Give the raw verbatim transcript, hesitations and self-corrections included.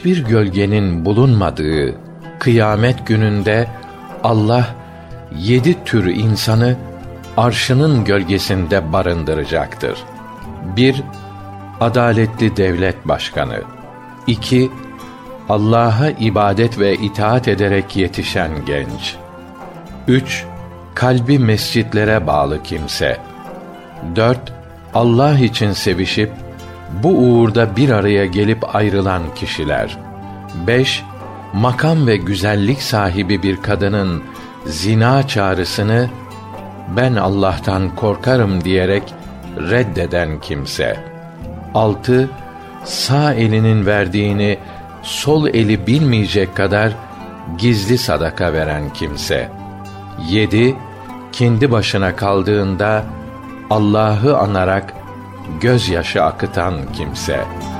hiçbir gölgenin bulunmadığı kıyamet gününde Allah yedi tür insanı arşının gölgesinde barındıracaktır. bir Adaletli devlet başkanı. iki Allah'a ibadet ve itaat ederek yetişen genç. üç Kalbi mescitlere bağlı kimse. dört Allah için sevişip bu uğurda bir araya gelip ayrılan kişiler. beş Makam ve güzellik sahibi bir kadının zina çağrısını ben Allah'tan korkarım diyerek reddeden kimse. altı Sağ elinin verdiğini sol eli bilmeyecek kadar gizli sadaka veren kimse. yedi Kendi başına kaldığında Allah'ı anarak gözyaşı akıtan kimse.